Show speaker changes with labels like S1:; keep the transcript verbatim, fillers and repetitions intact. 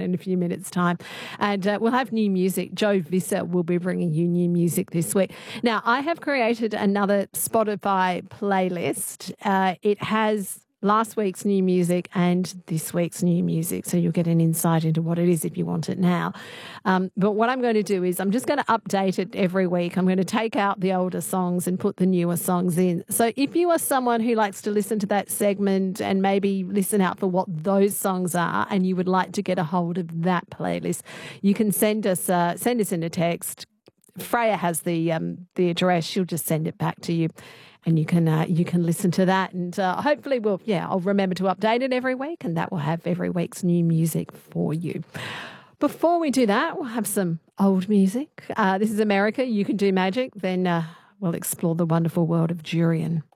S1: in a few minutes' time. And uh, we'll have new music. Joe Visser will be bringing you new music this week. Now, I have created another Spotify playlist. Uh, it has last week's new music and this week's new music, so you'll get an insight into what it is if you want it now. Um, but what I'm going to do is I'm just going to update it every week. I'm going to take out the older songs and put the newer songs in. So if you are someone who likes to listen to that segment and maybe listen out for what those songs are and you would like to get a hold of that playlist, you can send us uh, send us in a text. Freya has the um, the address. She'll just send it back to you, and you can uh, you can listen to that. And uh, hopefully, we'll yeah, I'll remember to update it every week, and that will have every week's new music for you. Before we do that, we'll have some old music. Uh, this is America. You Can Do Magic. Then uh, we'll explore the wonderful world of Durian.